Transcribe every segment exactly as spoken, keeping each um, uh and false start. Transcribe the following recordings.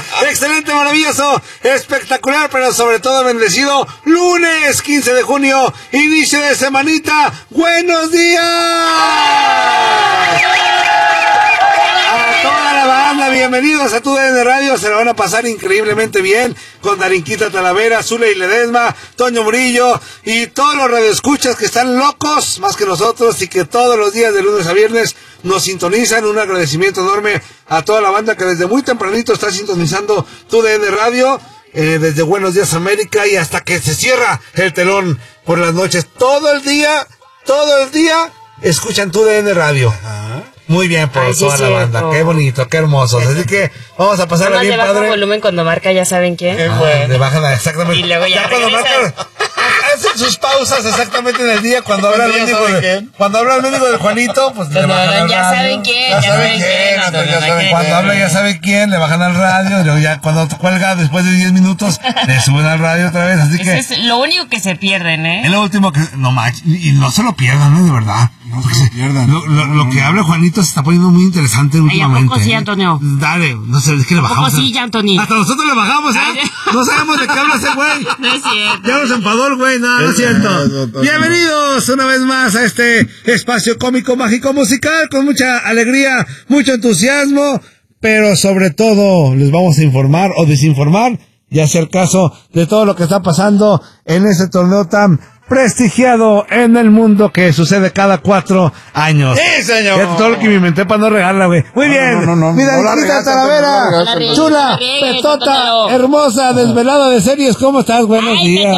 excelente, maravilloso, espectacular, pero sobre todo bendecido lunes quince de junio, inicio de semanita. ¡Buenos días! A toda la banda, bienvenidos a Tu D N Radio. Se la van a pasar increíblemente bien con Darinquita Talavera, Zule y Ledesma, Toño Murillo y todos los radioescuchas que están locos más que nosotros y que todos los días de lunes a viernes nos sintonizan. Un agradecimiento enorme a toda la banda que desde muy tempranito está sintonizando Tu D N Radio, eh, desde Buenos Días América y hasta que se cierra el telón por las noches. Todo el día, todo el día escuchan Tu D N Radio. Ajá. Muy bien por Ay, toda sí, la banda, cierto. Qué bonito, qué hermosos. Así que vamos a pasarla bien, padre. Le baja volumen cuando marca, ya saben quién. Qué bueno. Le bajan exactamente. Y luego ya, ya cuando marcan, hacen sus pausas exactamente en el día cuando habla el médico de, cuando habla el médico de Juanito, pues le bajan al radio. Ya saben quién, ya saben quién. Cuando habla ya saben quién, le bajan al radio, y luego ya cuando cuelga después de diez minutos, le suben al radio otra vez, así que. Eso es lo único que se pierden, ¿eh? Es lo último que, no manches, y no se lo pierdan, ¿eh? De verdad. No se pierdan. Lo, lo, lo que habla Juanito se está poniendo muy interesante últimamente. ¿A poco sí, Antonio? Dale, no sé, es que le bajamos. ¿A poco sí, Antonio? Hasta nosotros le bajamos, ¿eh? No sabemos de qué habla ese güey. No es cierto. Ya nos empadó el güey, no, no es cierto. Bienvenidos una vez más a este espacio cómico, mágico, musical, con mucha alegría, mucho entusiasmo, pero sobre todo les vamos a informar o desinformar, y hacer caso de todo lo que está pasando en ese torneo tan prestigiado en el mundo que sucede cada cuatro años. ¡Sí, señor! Es todo lo que me inventé para no regarla, güey. Muy no, bien. No, no, no, Mira, Darinquita Talavera, no chula, petota, no hermosa, desvelada de series. ¿Cómo estás? Buenos Ay, días.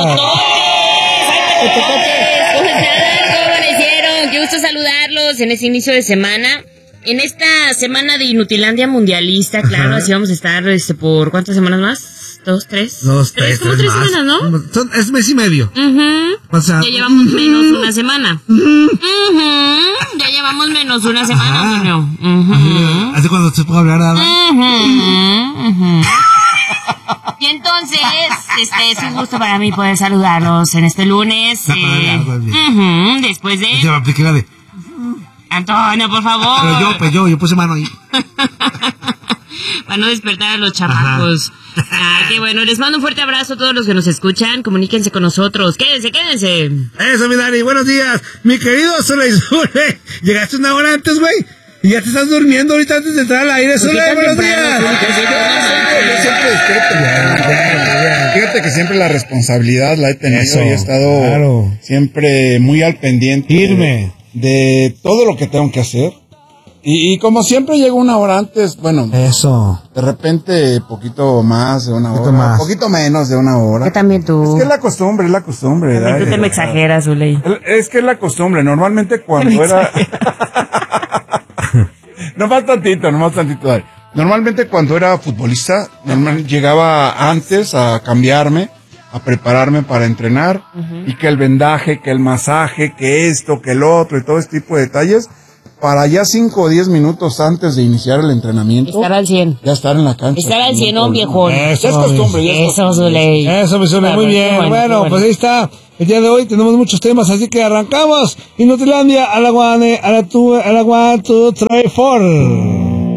¿Cómo amanecieron? Qué gusto saludarlos en este inicio de semana. En esta semana de Inutilandia Mundialista, claro, Ajá. así vamos a estar este, por ¿cuántas semanas más? ¿Dos, tres? Dos, tres, tres, como tres, tres semanas, ¿no? Son, es mes y medio. Uh-huh. O sea, ya llevamos uh-huh. menos una semana. Uh-huh. Uh-huh. Ya llevamos menos una semana, ¿no? Uh-huh. ¿Hace cuando se puede hablar nada? Uh-huh. Uh-huh. Y entonces, este es un gusto para mí poder saludarlos en este lunes. Eh, uh-huh. Después de... Se me apliqué la de... Antonio, por favor. Pero yo, pues yo, yo puse mano ahí. Para no despertar a los chamacos. Ah, qué bueno. Les mando un fuerte abrazo a todos los que nos escuchan. Comuníquense con nosotros. Quédense, quédense. Eso, mi Dani. Buenos días. Mi querido Zule. Llegaste una hora antes, güey. Y ya te estás durmiendo ahorita antes de entrar al aire. Zule, buenos días. Yo siempre despierto. Fíjate que siempre la responsabilidad la he tenido. Eso, y he estado claro. siempre muy al pendiente. Firme. De, de todo lo que tengo que hacer. Y, y como siempre llego una hora antes, bueno, eso. De repente poquito más de una poquito hora, más. poquito menos de una hora. Que también tú. Es que es la costumbre, es la costumbre. También tú te me exageras, Zuley. Es que es la costumbre, normalmente cuando era... no más tantito, no más tantito. Dale. Normalmente cuando era futbolista, normalmente llegaba antes a cambiarme, a prepararme para entrenar, uh-huh. y que el vendaje, que el masaje, que esto, que el otro, y todo este tipo de detalles, para ya cinco o diez minutos antes de iniciar el entrenamiento. Estar al cien. Ya estar en la cancha. Estar al cien, un viejón. Eso, ya es costumbre. Ya es eso, Zuley. Eso, me suena muy bien. Bueno, bueno, bueno, pues ahí está. El día de hoy tenemos muchos temas, así que arrancamos. Inutilandia, a la one, a la two, a la one, two, three, four.